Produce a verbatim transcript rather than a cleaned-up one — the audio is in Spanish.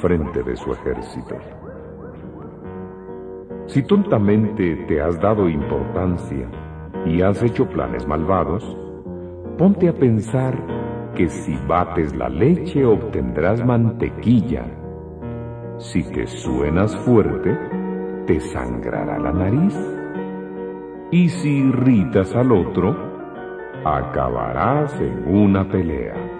frente de su ejército. Si tontamente te has dado importancia y has hecho planes malvados, ponte a pensar que si bates la leche obtendrás mantequilla. Si te suenas fuerte, te sangrará la nariz. Y si irritas al otro, acabarás en una pelea.